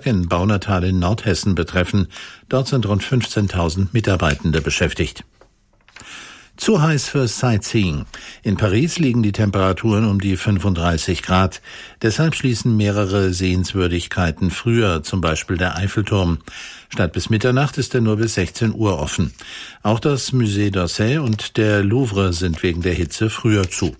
Bauwerk in Baunatal in Nordhessen betreffen. Dort sind rund 15.000 Mitarbeitende beschäftigt. Zu heiß für Sightseeing. In Paris liegen die Temperaturen um die 35 Grad. Deshalb schließen mehrere Sehenswürdigkeiten früher, zum Beispiel der Eiffelturm. Statt bis Mitternacht ist er nur bis 16 Uhr offen. Auch das Musée d'Orsay und der Louvre sind wegen der Hitze früher zu.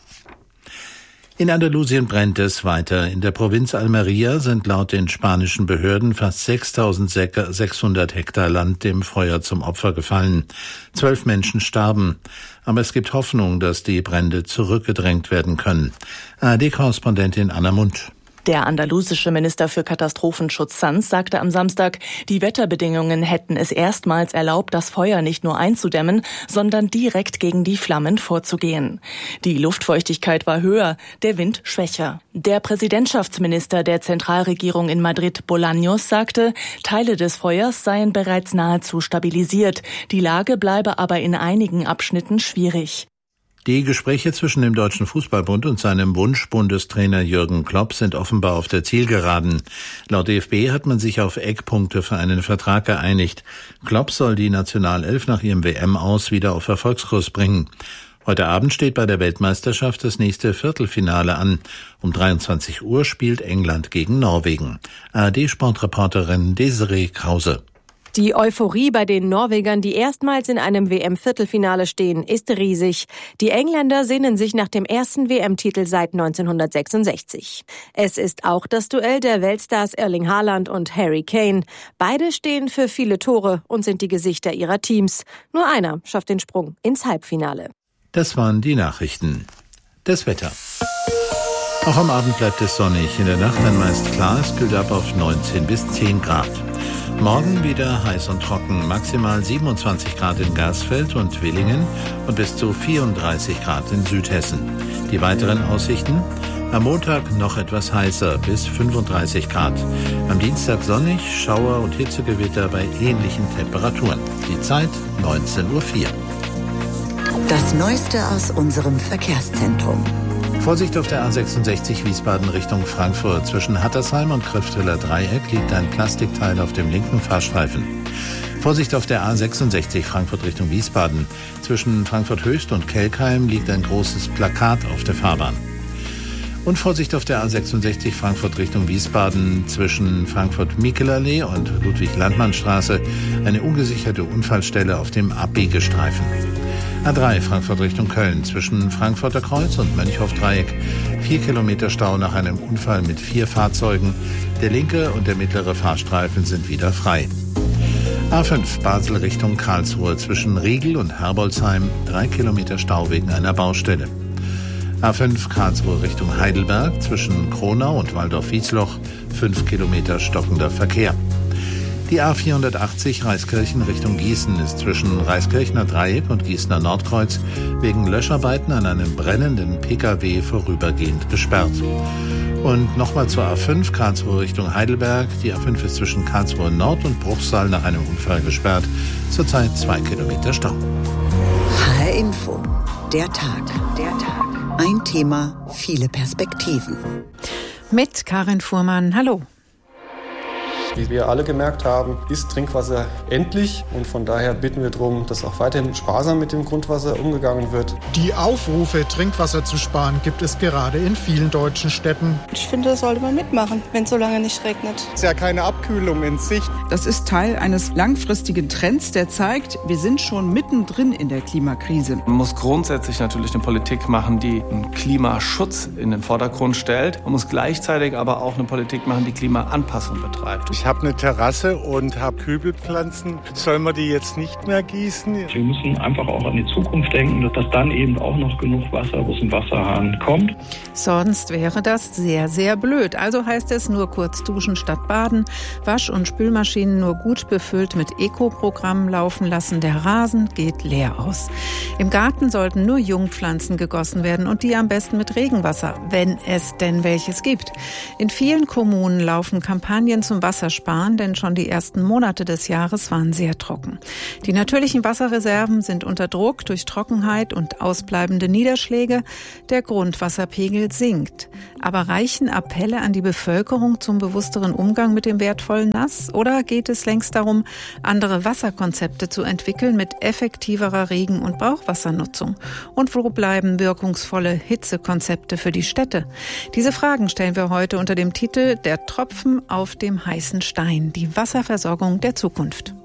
In Andalusien brennt es weiter. In der Provinz Almería sind laut den spanischen Behörden fast 6.600 Hektar Land dem Feuer zum Opfer gefallen. 12 Menschen starben. Aber es gibt Hoffnung, dass die Brände zurückgedrängt werden können. ARD-Korrespondentin Anna Mundt. Der andalusische Minister für Katastrophenschutz Sanz sagte am Samstag, die Wetterbedingungen hätten es erstmals erlaubt, das Feuer nicht nur einzudämmen, sondern direkt gegen die Flammen vorzugehen. Die Luftfeuchtigkeit war höher, der Wind schwächer. Der Präsidentschaftsminister der Zentralregierung in Madrid, Bolaños, sagte, Teile des Feuers seien bereits nahezu stabilisiert. Die Lage bleibe aber in einigen Abschnitten schwierig. Die Gespräche zwischen dem Deutschen Fußballbund und seinem Wunschbundestrainer Jürgen Klopp sind offenbar auf der Zielgeraden. Laut DFB hat man sich auf Eckpunkte für einen Vertrag geeinigt. Klopp soll die Nationalelf nach ihrem WM-Aus wieder auf Erfolgskurs bringen. Heute Abend steht bei der Weltmeisterschaft das nächste Viertelfinale an. Um 23 Uhr spielt England gegen Norwegen. ARD-Sportreporterin Desiree Krause. Die Euphorie bei den Norwegern, die erstmals in einem WM-Viertelfinale stehen, ist riesig. Die Engländer sehnen sich nach dem ersten WM-Titel seit 1966. Es ist auch das Duell der Weltstars Erling Haaland und Harry Kane. Beide stehen für viele Tore und sind die Gesichter ihrer Teams. Nur einer schafft den Sprung ins Halbfinale. Das waren die Nachrichten. Das Wetter. Auch am Abend bleibt es sonnig. In der Nacht dann meist klar. Es kühlt ab auf 19 bis 10 Grad. Morgen wieder heiß und trocken, maximal 27 Grad in Gersfeld und Willingen und bis zu 34 Grad in Südhessen. Die weiteren Aussichten: am Montag noch etwas heißer, bis 35 Grad. Am Dienstag sonnig, Schauer und Hitzegewitter bei ähnlichen Temperaturen. Die Zeit 19:04 Uhr. Das Neueste aus unserem Verkehrszentrum. Vorsicht auf der A66 Wiesbaden Richtung Frankfurt. Zwischen Hattersheim und Krifteler Dreieck liegt ein Plastikteil auf dem linken Fahrstreifen. Vorsicht auf der A66 Frankfurt Richtung Wiesbaden. Zwischen Frankfurt Höchst und Kelkheim liegt ein großes Plakat auf der Fahrbahn. Und Vorsicht auf der A66 Frankfurt Richtung Wiesbaden. Zwischen Frankfurt-Mikelallee und Ludwig-Landmann-Straße eine ungesicherte Unfallstelle auf dem Abbiegestreifen. A3 Frankfurt Richtung Köln. Zwischen Frankfurter Kreuz und Mönchhoff-Dreieck 4 Kilometer Stau nach einem Unfall mit 4 Fahrzeugen. Der linke und der mittlere Fahrstreifen sind wieder frei. A5 Basel Richtung Karlsruhe. Zwischen Riegel und Herbolzheim 3 Kilometer Stau wegen einer Baustelle. A5 Karlsruhe Richtung Heidelberg. Zwischen Kronau und Waldorf-Wiesloch 5 Kilometer stockender Verkehr. Die A480 Reiskirchen Richtung Gießen ist zwischen Reiskirchner Dreieck und Gießener Nordkreuz wegen Löscharbeiten an einem brennenden Pkw vorübergehend gesperrt. Und nochmal zur A5 Karlsruhe Richtung Heidelberg. Die A5 ist zwischen Karlsruhe Nord und Bruchsal nach einem Unfall gesperrt. Zurzeit 2 Kilometer Stau. HR Info. Der Tag. Ein Thema, viele Perspektiven. Mit Karin Fuhrmann. Hallo. Wie wir alle gemerkt haben, ist Trinkwasser endlich und von daher bitten wir darum, dass auch weiterhin sparsam mit dem Grundwasser umgegangen wird. Die Aufrufe, Trinkwasser zu sparen, gibt es gerade in vielen deutschen Städten. Ich finde, das sollte man mitmachen, wenn es so lange nicht regnet. Es ist ja keine Abkühlung in Sicht. Das ist Teil eines langfristigen Trends, der zeigt, wir sind schon mittendrin in der Klimakrise. Man muss grundsätzlich natürlich eine Politik machen, die einen Klimaschutz in den Vordergrund stellt. Man muss gleichzeitig aber auch eine Politik machen, die Klimaanpassung betreibt. Ich habe eine Terrasse und habe Kübelpflanzen. Sollen wir die jetzt nicht mehr gießen? Wir müssen einfach auch an die Zukunft denken, dass dann eben auch noch genug Wasser aus dem Wasserhahn kommt. Sonst wäre das sehr, sehr blöd. Also heißt es nur kurz duschen statt baden, Wasch- und Spülmaschinen nur gut befüllt mit Eco-Programmen laufen lassen. Der Rasen geht leer aus. Im Garten sollten nur Jungpflanzen gegossen werden und die am besten mit Regenwasser, wenn es denn welches gibt. In vielen Kommunen laufen Kampagnen zum Wasserschutz sparen, denn schon die ersten Monate des Jahres waren sehr trocken. Die natürlichen Wasserreserven sind unter Druck durch Trockenheit und ausbleibende Niederschläge. Der Grundwasserpegel sinkt. Aber reichen Appelle an die Bevölkerung zum bewussteren Umgang mit dem wertvollen Nass? Oder geht es längst darum, andere Wasserkonzepte zu entwickeln mit effektiverer Regen- und Brauchwassernutzung? Und wo bleiben wirkungsvolle Hitzekonzepte für die Städte? Diese Fragen stellen wir heute unter dem Titel Der Tropfen auf dem heißen Stein, die Wasserversorgung der Zukunft.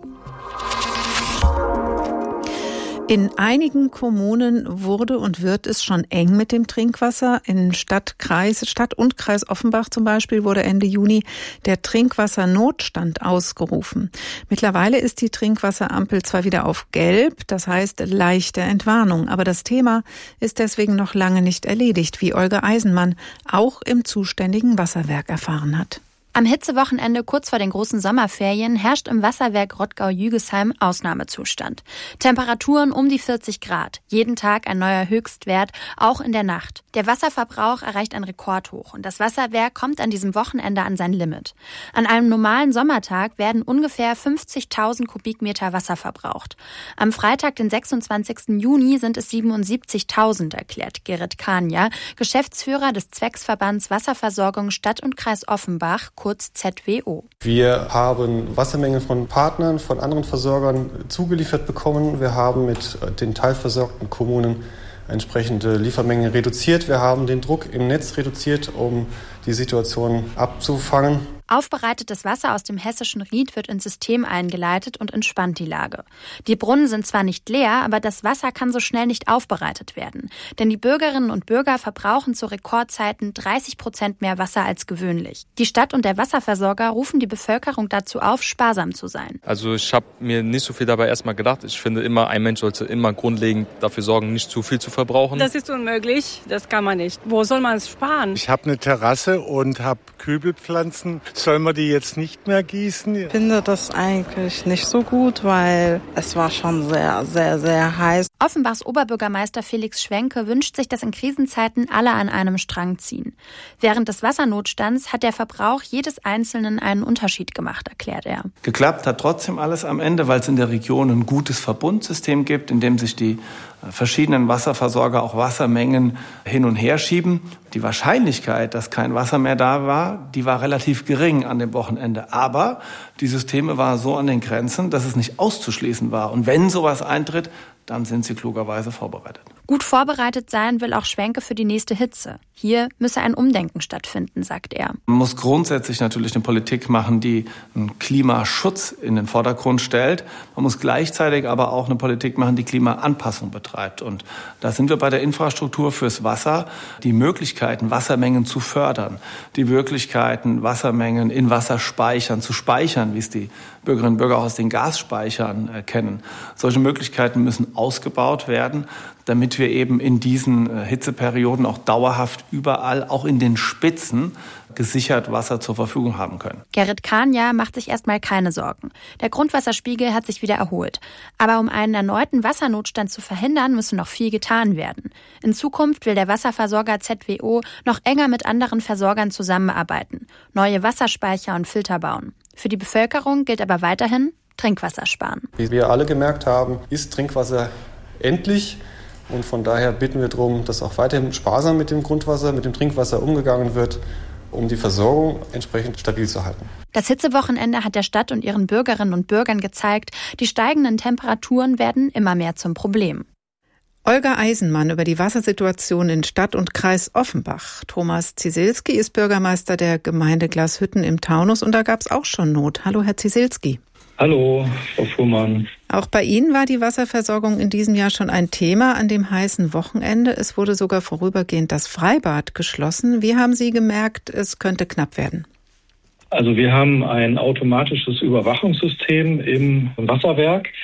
In einigen Kommunen wurde und wird es schon eng mit dem Trinkwasser. In Stadt und Kreis Offenbach zum Beispiel wurde Ende Juni der Trinkwassernotstand ausgerufen. Mittlerweile ist die Trinkwasserampel zwar wieder auf Gelb, das heißt leichte Entwarnung, aber das Thema ist deswegen noch lange nicht erledigt, wie Olga Eisenmann auch im zuständigen Wasserwerk erfahren hat. Am Hitzewochenende kurz vor den großen Sommerferien herrscht im Wasserwerk Rottgau-Jügesheim Ausnahmezustand. Temperaturen um die 40 Grad, jeden Tag ein neuer Höchstwert, auch in der Nacht. Der Wasserverbrauch erreicht ein Rekordhoch und das Wasserwerk kommt an diesem Wochenende an sein Limit. An einem normalen Sommertag werden ungefähr 50.000 Kubikmeter Wasser verbraucht. Am Freitag, den 26. Juni, sind es 77.000, erklärt Gerrit Kania, Geschäftsführer des Zwecksverbands Wasserversorgung Stadt und Kreis Offenbach, kurz ZWO. Wir haben Wassermengen von Partnern, von anderen Versorgern zugeliefert bekommen. Wir haben mit den teilversorgten Kommunen entsprechende Liefermengen reduziert. Wir haben den Druck im Netz reduziert, um die Situation abzufangen. Aufbereitetes Wasser aus dem hessischen Ried wird ins System eingeleitet und entspannt die Lage. Die Brunnen sind zwar nicht leer, aber das Wasser kann so schnell nicht aufbereitet werden. Denn die Bürgerinnen und Bürger verbrauchen zu Rekordzeiten 30% mehr Wasser als gewöhnlich. Die Stadt und der Wasserversorger rufen die Bevölkerung dazu auf, sparsam zu sein. Also ich habe mir nicht so viel dabei erstmal gedacht. Ich finde immer, ein Mensch sollte immer grundlegend dafür sorgen, nicht zu viel zu verbrauchen. Das ist unmöglich, das kann man nicht. Wo soll man es sparen? Ich habe eine Terrasse und habe Kübelpflanzen. Soll man die jetzt nicht mehr gießen? Ich finde das eigentlich nicht so gut, weil es war schon sehr, sehr, sehr heiß. Offenbachs Oberbürgermeister Felix Schwenke wünscht sich, dass in Krisenzeiten alle an einem Strang ziehen. Während des Wassernotstands hat der Verbrauch jedes Einzelnen einen Unterschied gemacht, erklärt er. Geklappt hat trotzdem alles am Ende, weil es in der Region ein gutes Verbundsystem gibt, in dem sich die verschiedenen Wasserversorger auch Wassermengen hin und her schieben. Die Wahrscheinlichkeit, dass kein Wasser mehr da war, die war relativ gering an dem Wochenende. Aber die Systeme waren so an den Grenzen, dass es nicht auszuschließen war. Und wenn sowas eintritt, dann sind sie klugerweise vorbereitet. Gut vorbereitet sein will auch Schwenke für die nächste Hitze. Hier müsse ein Umdenken stattfinden, sagt er. Man muss grundsätzlich natürlich eine Politik machen, die einen Klimaschutz in den Vordergrund stellt. Man muss gleichzeitig aber auch eine Politik machen, die Klimaanpassung betreibt. Und da sind wir bei der Infrastruktur fürs Wasser, die Möglichkeiten, Wassermengen zu fördern, die Möglichkeiten, Wassermengen in Wasserspeichern zu speichern, wie es die Bürgerinnen und Bürger aus den Gasspeichern kennen. Solche Möglichkeiten müssen ausgebaut werden, damit wir eben in diesen Hitzeperioden auch dauerhaft überall, auch in den Spitzen, gesichert Wasser zur Verfügung haben können. Gerrit Kania macht sich erstmal keine Sorgen. Der Grundwasserspiegel hat sich wieder erholt. Aber um einen erneuten Wassernotstand zu verhindern, müsse noch viel getan werden. In Zukunft will der Wasserversorger ZWO noch enger mit anderen Versorgern zusammenarbeiten, neue Wasserspeicher und Filter bauen. Für die Bevölkerung gilt aber weiterhin Trinkwasser sparen. Wie wir alle gemerkt haben, ist Trinkwasser endlich. Und von daher bitten wir darum, dass auch weiterhin sparsam mit dem Grundwasser, mit dem Trinkwasser umgegangen wird, um die Versorgung entsprechend stabil zu halten. Das Hitzewochenende hat der Stadt und ihren Bürgerinnen und Bürgern gezeigt, die steigenden Temperaturen werden immer mehr zum Problem. Olga Eisenmann über die Wassersituation in Stadt und Kreis Offenbach. Thomas Zieselski ist Bürgermeister der Gemeinde Glashütten im Taunus und da gab es auch schon Not. Hallo, Herr Zieselski. Hallo, Frau Fuhrmann. Auch bei Ihnen war die Wasserversorgung in diesem Jahr schon ein Thema an dem heißen Wochenende. Es wurde sogar vorübergehend das Freibad geschlossen. Wie haben Sie gemerkt, es könnte knapp werden? Also wir haben ein automatisches Überwachungssystem im Wasserwerk.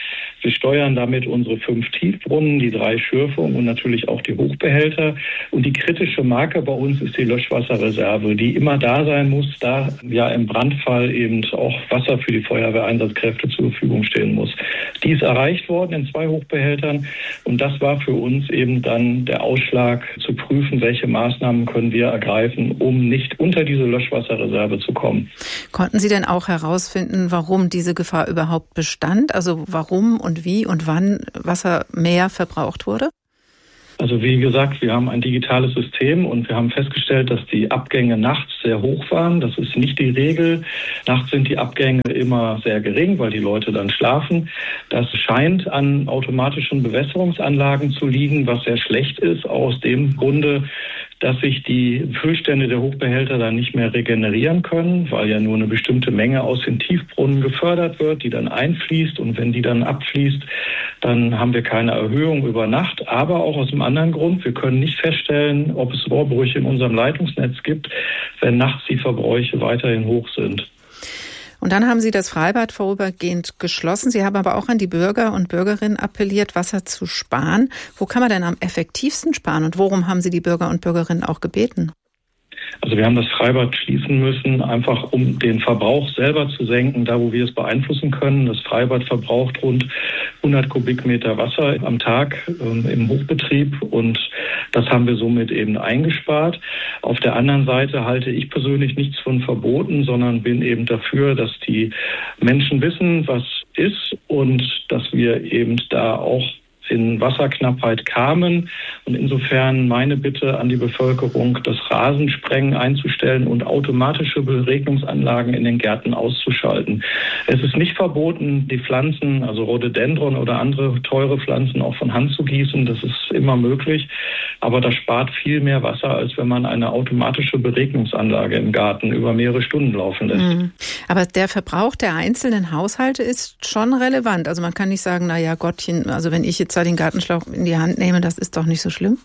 Wir steuern damit unsere 5 Tiefbrunnen, die 3 Schürfungen und natürlich auch die Hochbehälter. Und die kritische Marke bei uns ist die Löschwasserreserve, die immer da sein muss, da ja im Brandfall eben auch Wasser für die Feuerwehreinsatzkräfte zur Verfügung stehen muss. Die ist erreicht worden in 2 Hochbehältern und das war für uns eben dann der Ausschlag zu prüfen, welche Maßnahmen können wir ergreifen, um nicht unter diese Löschwasserreserve zu kommen. Konnten Sie denn auch herausfinden, warum diese Gefahr überhaupt bestand? Also warum und wie und wann Wasser mehr verbraucht wurde? Also wie gesagt, wir haben ein digitales System und wir haben festgestellt, dass die Abgänge nachts sehr hoch waren. Das ist nicht die Regel. Nachts sind die Abgänge immer sehr gering, weil die Leute dann schlafen. Das scheint an automatischen Bewässerungsanlagen zu liegen, was sehr schlecht ist, aus dem Grunde, dass sich die Füllstände der Hochbehälter dann nicht mehr regenerieren können, weil ja nur eine bestimmte Menge aus den Tiefbrunnen gefördert wird, die dann einfließt. Und wenn die dann abfließt, dann haben wir keine Erhöhung über Nacht. Aber auch aus einem anderen Grund, wir können nicht feststellen, ob es Rohrbrüche in unserem Leitungsnetz gibt, wenn nachts die Verbräuche weiterhin hoch sind. Und dann haben Sie das Freibad vorübergehend geschlossen. Sie haben aber auch an die Bürger und Bürgerinnen appelliert, Wasser zu sparen. Wo kann man denn am effektivsten sparen und worum haben Sie die Bürger und Bürgerinnen auch gebeten? Also wir haben das Freibad schließen müssen, einfach um den Verbrauch selber zu senken, da wo wir es beeinflussen können. Das Freibad verbraucht rund 100 Kubikmeter Wasser am Tag im Hochbetrieb und das haben wir somit eben eingespart. Auf der anderen Seite halte ich persönlich nichts von verboten, sondern bin eben dafür, dass die Menschen wissen, was ist und dass wir eben da auch in Wasserknappheit kamen. Und insofern meine Bitte an die Bevölkerung, das Rasensprengen einzustellen und automatische Beregnungsanlagen in den Gärten auszuschalten. Es ist nicht verboten, die Pflanzen, also Rhododendron oder andere teure Pflanzen auch von Hand zu gießen. Das ist immer möglich. Aber das spart viel mehr Wasser, als wenn man eine automatische Beregnungsanlage im Garten über mehrere Stunden laufen lässt. Aber der Verbrauch der einzelnen Haushalte ist schon relevant. Also man kann nicht sagen, na ja, Gottchen, also wenn ich jetzt den Gartenschlauch in die Hand nehme, das ist doch nicht so schlimm?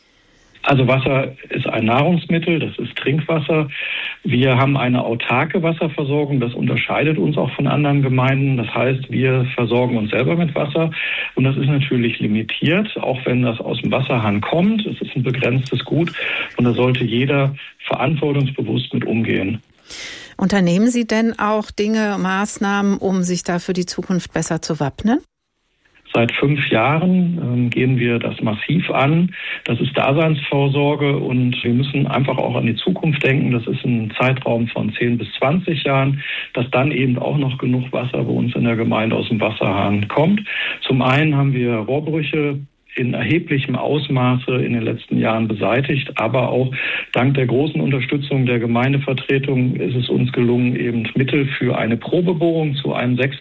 Also Wasser ist ein Nahrungsmittel, das ist Trinkwasser. Wir haben eine autarke Wasserversorgung, das unterscheidet uns auch von anderen Gemeinden. Das heißt, wir versorgen uns selber mit Wasser und das ist natürlich limitiert, auch wenn das aus dem Wasserhahn kommt. Es ist ein begrenztes Gut und da sollte jeder verantwortungsbewusst mit umgehen. Unternehmen Sie denn auch Dinge, Maßnahmen, um sich da für die Zukunft besser zu wappnen? Seit 5 Jahren gehen wir das massiv an. Das ist Daseinsvorsorge und wir müssen einfach auch an die Zukunft denken. Das ist ein Zeitraum von 10 bis 20 Jahren, dass dann eben auch noch genug Wasser bei uns in der Gemeinde aus dem Wasserhahn kommt. Zum einen haben wir Rohrbrüche in erheblichem Ausmaße in den letzten Jahren beseitigt. Aber auch dank der großen Unterstützung der Gemeindevertretung ist es uns gelungen, eben Mittel für eine Probebohrung zu einem 6.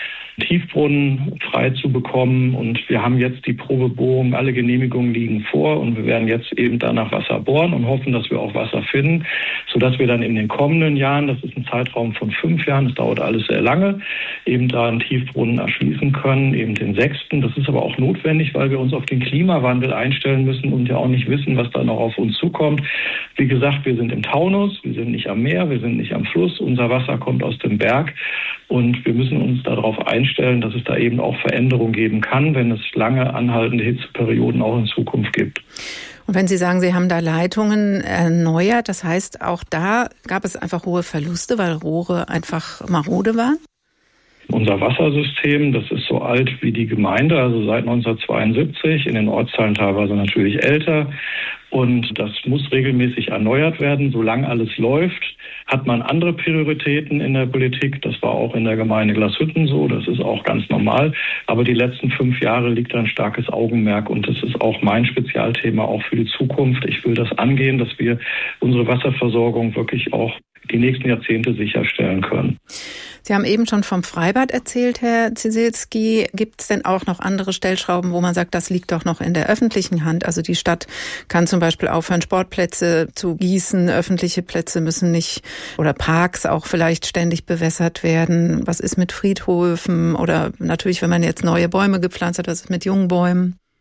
Tiefbrunnen frei zu bekommen. Und wir haben jetzt die Probebohrung, alle Genehmigungen liegen vor und wir werden jetzt eben danach Wasser bohren und hoffen, dass wir auch Wasser finden, sodass wir dann in den kommenden Jahren, das ist ein Zeitraum von 5 Jahren, das dauert alles sehr lange, eben da einen Tiefbrunnen erschließen können, eben den 6. Das ist aber auch notwendig, weil wir uns auf den Klimawandel einstellen müssen und ja auch nicht wissen, was da noch auf uns zukommt. Wie gesagt, wir sind im Taunus, wir sind nicht am Meer, wir sind nicht am Fluss, unser Wasser kommt aus dem Berg und wir müssen uns darauf einstellen, dass es da eben auch Veränderungen geben kann, wenn es lange anhaltende Hitzeperioden auch in Zukunft gibt. Und wenn Sie sagen, Sie haben da Leitungen erneuert, das heißt, auch da gab es einfach hohe Verluste, weil Rohre einfach marode waren? Unser Wassersystem, das ist so alt wie die Gemeinde, also seit 1972, in den Ortsteilen teilweise natürlich älter. Und das muss regelmäßig erneuert werden. Solange alles läuft, hat man andere Prioritäten in der Politik. Das war auch in der Gemeinde Glashütten so. Das ist auch ganz normal. Aber die letzten 5 Jahre liegt da ein starkes Augenmerk. Und das ist auch mein Spezialthema, auch für die Zukunft. Ich will das angehen, dass wir unsere Wasserversorgung wirklich auch die nächsten Jahrzehnte sicherstellen können. Sie haben eben schon vom Freibad erzählt, Herr Ciesielski. Gibt es denn auch noch andere Stellschrauben, wo man sagt, das liegt doch noch in der öffentlichen Hand? Also die Stadt kann zum Beispiel aufhören, Sportplätze zu gießen. Öffentliche Plätze müssen nicht oder Parks auch vielleicht ständig bewässert werden. Was ist mit Friedhöfen? Oder natürlich, wenn man jetzt neue Bäume gepflanzt hat, was ist mit jungen Bäumen?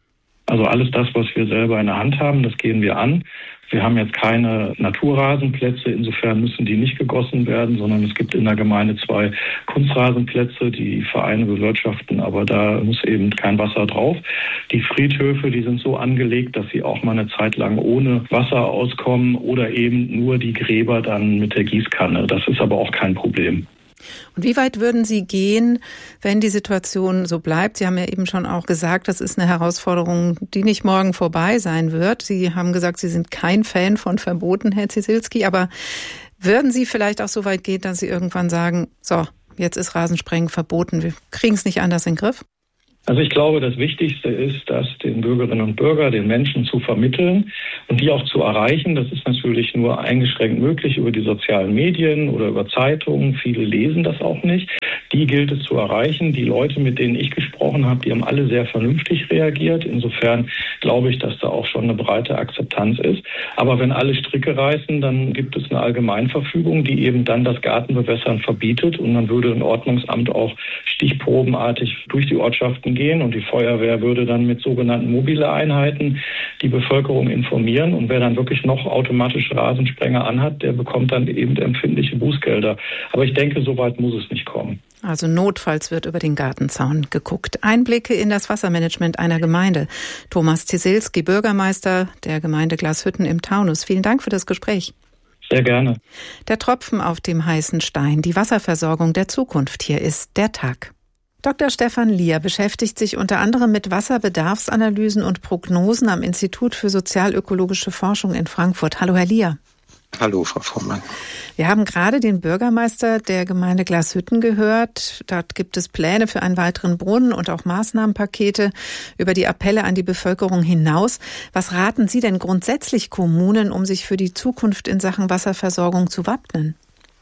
Also alles das, was wir selber in der Hand haben, das gehen wir an. Wir haben jetzt keine Naturrasenplätze, insofern müssen die nicht gegossen werden, sondern es gibt in der Gemeinde 2 Kunstrasenplätze, die Vereine bewirtschaften, aber da muss eben kein Wasser drauf. Die Friedhöfe, die sind so angelegt, dass sie auch mal eine Zeit lang ohne Wasser auskommen oder eben nur die Gräber dann mit der Gießkanne. Das ist aber auch kein Problem. Und wie weit würden Sie gehen, wenn die Situation so bleibt? Sie haben ja eben schon auch gesagt, das ist eine Herausforderung, die nicht morgen vorbei sein wird. Sie haben gesagt, Sie sind kein Fan von Verboten, Herr Ciesielski, aber würden Sie vielleicht auch so weit gehen, dass Sie irgendwann sagen, so, jetzt ist Rasensprengen verboten, wir kriegen es nicht anders in den Griff? Also ich glaube, das Wichtigste ist, das den Bürgerinnen und Bürgern, den Menschen zu vermitteln und die auch zu erreichen. Das ist natürlich nur eingeschränkt möglich über die sozialen Medien oder über Zeitungen. Viele lesen das auch nicht. Die gilt es zu erreichen. Die Leute, mit denen ich gesprochen habe, die haben alle sehr vernünftig reagiert. Insofern glaube ich, dass da auch schon eine breite Akzeptanz ist. Aber wenn alle Stricke reißen, dann gibt es eine Allgemeinverfügung, die eben dann das Gartenbewässern verbietet. Und dann würde ein Ordnungsamt auch stichprobenartig durch die Ortschaften gehen und die Feuerwehr würde dann mit sogenannten mobile Einheiten die Bevölkerung informieren und wer dann wirklich noch automatische Rasensprenger anhat, der bekommt dann eben empfindliche Bußgelder. Aber ich denke, so weit muss es nicht kommen. Also notfalls wird über den Gartenzaun geguckt. Einblicke in das Wassermanagement einer Gemeinde. Thomas Ciesielski, Bürgermeister der Gemeinde Glashütten im Taunus. Vielen Dank für das Gespräch. Sehr gerne. Der Tropfen auf dem heißen Stein, die Wasserversorgung der Zukunft. Hier ist der Tag. Dr. Stefan Lier beschäftigt sich unter anderem mit Wasserbedarfsanalysen und Prognosen am Institut für sozialökologische Forschung in Frankfurt. Hallo, Herr Lier. Hallo, Frau Vormann. Wir haben gerade den Bürgermeister der Gemeinde Glashütten gehört. Dort gibt es Pläne für einen weiteren Brunnen und auch Maßnahmenpakete über die Appelle an die Bevölkerung hinaus. Was raten Sie denn grundsätzlich Kommunen, um sich für die Zukunft in Sachen Wasserversorgung zu wappnen?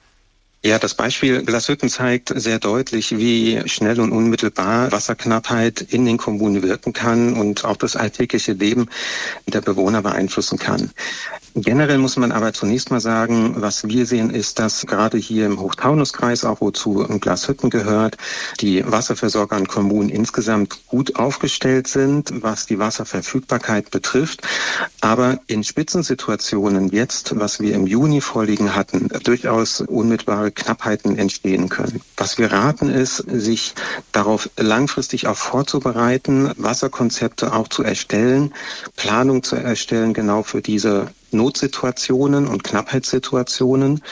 Ja, das Beispiel Glashütten zeigt sehr deutlich, wie schnell und unmittelbar Wasserknappheit in den Kommunen wirken kann und auch das alltägliche Leben der Bewohner beeinflussen kann. Generell muss man aber zunächst mal sagen, was wir sehen, ist, dass gerade hier im Hochtaunuskreis, auch wozu Glashütten gehört, die Wasserversorger und Kommunen insgesamt gut aufgestellt sind, was die Wasserverfügbarkeit betrifft. Aber in Spitzensituationen jetzt, was wir im Juni vorliegen hatten, durchaus unmittelbare Knappheiten entstehen können. Was wir raten ist, sich darauf langfristig auch vorzubereiten, Wasserkonzepte auch zu erstellen, Planung zu erstellen, genau für diese Notsituationen und Knappheitssituationen,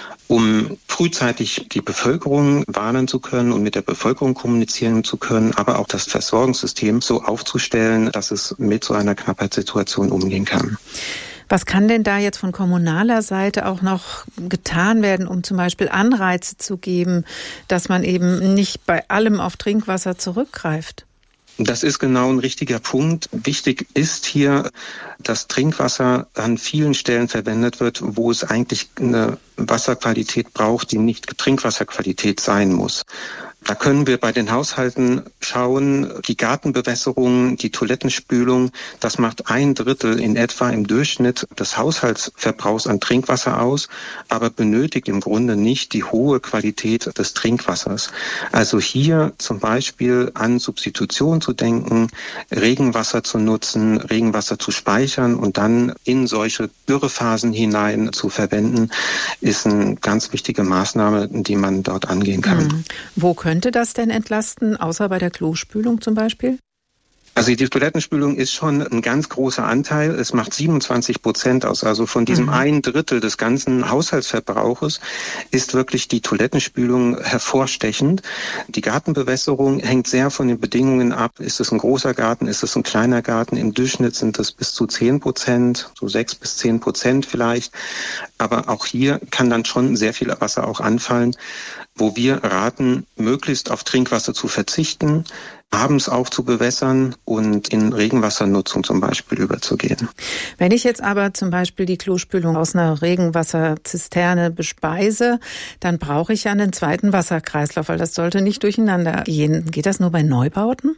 um frühzeitig die Bevölkerung warnen zu können und mit der Bevölkerung kommunizieren zu können, aber auch das Versorgungssystem so aufzustellen, dass es mit so einer Knappheitssituation umgehen kann. Was kann denn da jetzt von kommunaler Seite auch noch getan werden, um zum Beispiel Anreize zu geben, dass man eben nicht bei allem auf Trinkwasser zurückgreift? Das ist genau ein richtiger Punkt. Wichtig ist hier, dass Trinkwasser an vielen Stellen verwendet wird, wo es eigentlich eine Wasserqualität braucht, die nicht Trinkwasserqualität sein muss. Da können wir bei den Haushalten schauen, die Gartenbewässerung, die Toilettenspülung, das macht 1/3 in etwa im Durchschnitt des Haushaltsverbrauchs an Trinkwasser aus, aber benötigt im Grunde nicht die hohe Qualität des Trinkwassers. Also hier zum Beispiel an Substitution zu denken, Regenwasser zu nutzen, Regenwasser zu speichern und dann in solche Dürrephasen hinein zu verwenden, ist eine ganz wichtige Maßnahme, die man dort angehen kann. Wo könnte das denn entlasten, außer bei der Klospülung zum Beispiel? Also die Toilettenspülung ist schon ein ganz großer Anteil. Es macht 27% aus. Also von diesem 1/3 des ganzen Haushaltsverbrauches ist wirklich die Toilettenspülung hervorstechend. Die Gartenbewässerung hängt sehr von den Bedingungen ab. Ist es ein großer Garten? Ist es ein kleiner Garten? Im Durchschnitt sind es bis zu 10%, so 6-10% vielleicht. Aber auch hier kann dann schon sehr viel Wasser auch anfallen, wo wir raten, möglichst auf Trinkwasser zu verzichten, abends auch zu bewässern und in Regenwassernutzung zum Beispiel überzugehen. Wenn ich jetzt aber zum Beispiel die Klospülung aus einer Regenwasserzisterne bespeise, dann brauche ich ja einen zweiten Wasserkreislauf, weil das sollte nicht durcheinander gehen. Geht das nur bei Neubauten?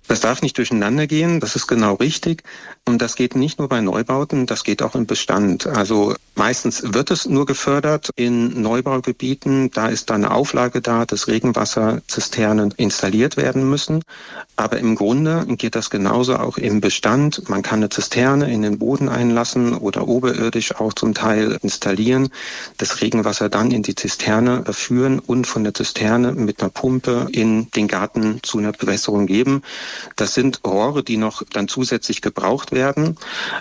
Das darf nicht durcheinander gehen, das ist genau richtig. Und das geht nicht nur bei Neubauten, das geht auch im Bestand. Also meistens wird es nur gefördert in Neubaugebieten. Da ist dann eine Auflage da, dass Regenwasserzisternen installiert werden müssen. Aber im Grunde geht das genauso auch im Bestand. Man kann eine Zisterne in den Boden einlassen oder oberirdisch auch zum Teil installieren, das Regenwasser dann in die Zisterne führen und von der Zisterne mit einer Pumpe in den Garten zu einer Bewässerung geben. Das sind Rohre, die noch dann zusätzlich gebraucht werden.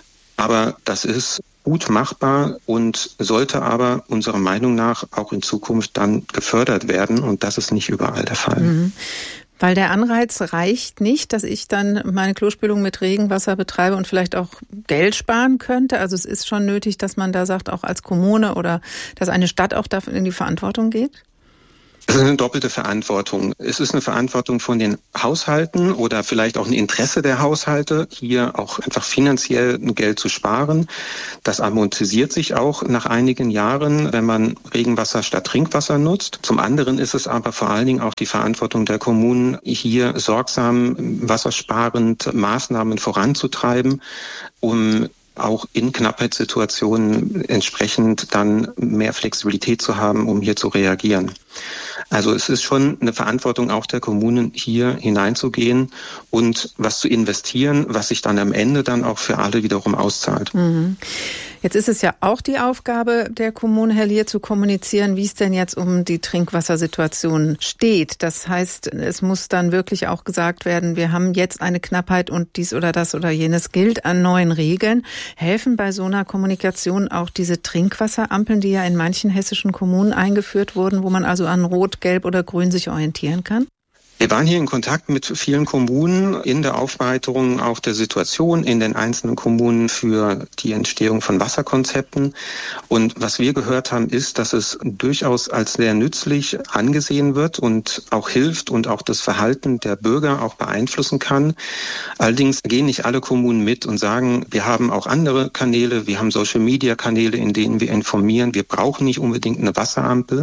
Aber das ist gut machbar und sollte aber unserer Meinung nach auch in Zukunft dann gefördert werden. Und das ist nicht überall der Fall. Mhm. Weil der Anreiz reicht nicht, dass ich dann meine Klospülung mit Regenwasser betreibe und vielleicht auch Geld sparen könnte. Also es ist schon nötig, dass man da sagt, auch als Kommune oder dass eine Stadt auch dafür in die Verantwortung geht? Es ist eine doppelte Verantwortung. Es ist eine Verantwortung von den Haushalten oder vielleicht auch ein Interesse der Haushalte, hier auch einfach finanziell Geld zu sparen. Das amortisiert sich auch nach einigen Jahren, wenn man Regenwasser statt Trinkwasser nutzt. Zum anderen ist es aber vor allen Dingen auch die Verantwortung der Kommunen, hier sorgsam wassersparend Maßnahmen voranzutreiben, um auch in Knappheitssituationen entsprechend dann mehr Flexibilität zu haben, um hier zu reagieren. Also es ist schon eine Verantwortung auch der Kommunen, hier hineinzugehen und was zu investieren, was sich dann am Ende dann auch für alle wiederum auszahlt. Mhm. Jetzt ist es ja auch die Aufgabe der Kommune, Herr Lier, zu kommunizieren, wie es denn jetzt um die Trinkwassersituation steht. Das heißt, es muss dann wirklich auch gesagt werden, wir haben jetzt eine Knappheit und dies oder das oder jenes gilt an neuen Regeln. Helfen bei so einer Kommunikation auch diese Trinkwasserampeln, die ja in manchen hessischen Kommunen eingeführt wurden, wo man also an Rot, Gelb oder Grün sich orientieren kann? Wir waren hier in Kontakt mit vielen Kommunen in der Aufweiterung auch der Situation in den einzelnen Kommunen für die Entstehung von Wasserkonzepten. Und was wir gehört haben, ist, dass es durchaus als sehr nützlich angesehen wird und auch hilft und auch das Verhalten der Bürger auch beeinflussen kann. Allerdings gehen nicht alle Kommunen mit und sagen, wir haben auch andere Kanäle, wir haben Social-Media-Kanäle, in denen wir informieren. Wir brauchen nicht unbedingt eine Wasserampel.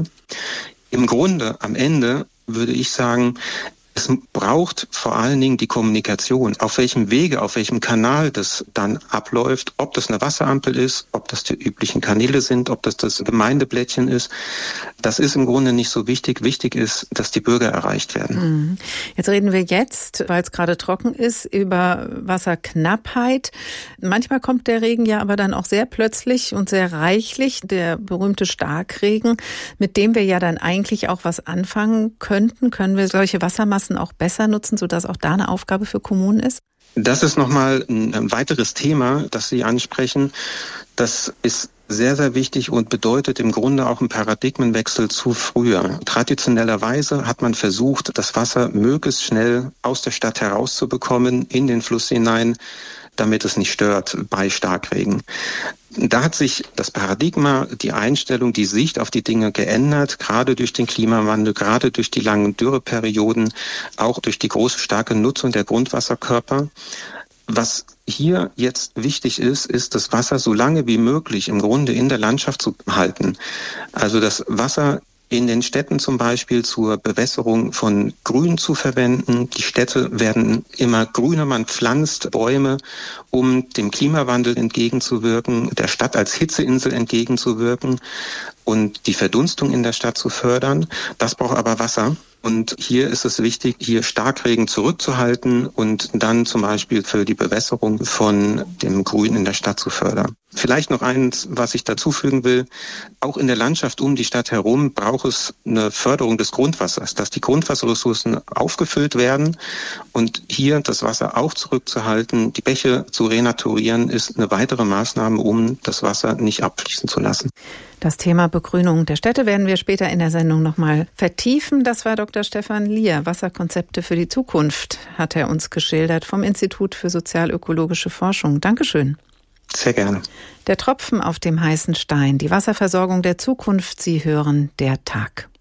Im Grunde, am Ende, würde ich sagen, es braucht vor allen Dingen die Kommunikation. Auf welchem Wege, auf welchem Kanal das dann abläuft, ob das eine Wasserampel ist, ob das die üblichen Kanäle sind, ob das das Gemeindeblättchen ist, das ist im Grunde nicht so wichtig. Wichtig ist, dass die Bürger erreicht werden. Jetzt reden wir jetzt, weil es gerade trocken ist, über Wasserknappheit. Manchmal kommt der Regen ja aber dann auch sehr plötzlich und sehr reichlich, der berühmte Starkregen, mit dem wir ja dann eigentlich auch was anfangen könnten. Können wir solche Wassermassen auch besser nutzen, sodass auch da eine Aufgabe für Kommunen ist? Das ist nochmal ein weiteres Thema, das Sie ansprechen. Das ist sehr, sehr wichtig und bedeutet im Grunde auch einen Paradigmenwechsel zu früher. Traditionellerweise hat man versucht, das Wasser möglichst schnell aus der Stadt herauszubekommen, in den Fluss hinein, damit es nicht stört bei Starkregen. Da hat sich das Paradigma, die Einstellung, die Sicht auf die Dinge geändert, gerade durch den Klimawandel, gerade durch die langen Dürreperioden, auch durch die große, starke Nutzung der Grundwasserkörper. Was hier jetzt wichtig ist, ist das Wasser so lange wie möglich im Grunde in der Landschaft zu halten. Also das Wasser in den Städten zum Beispiel zur Bewässerung von Grün zu verwenden. Die Städte werden immer grüner, man pflanzt Bäume, um dem Klimawandel entgegenzuwirken, der Stadt als Hitzeinsel entgegenzuwirken und die Verdunstung in der Stadt zu fördern. Das braucht aber Wasser. Und hier ist es wichtig, hier Starkregen zurückzuhalten und dann zum Beispiel für die Bewässerung von dem Grün in der Stadt zu fördern. Vielleicht noch eins, was ich dazu fügen will. Auch in der Landschaft um die Stadt herum braucht es eine Förderung des Grundwassers, dass die Grundwasserressourcen aufgefüllt werden. Und hier das Wasser auch zurückzuhalten, die Bäche zu renaturieren, ist eine weitere Maßnahme, um das Wasser nicht abfließen zu lassen. Das Thema Begrünung der Städte werden wir später in der Sendung nochmal vertiefen. Das war Dr. Stefan Lier. Wasserkonzepte für die Zukunft hat er uns geschildert vom Institut für sozialökologische Forschung. Dankeschön. Sehr gerne. Der Tropfen auf dem heißen Stein, die Wasserversorgung der Zukunft. Sie hören der Tag.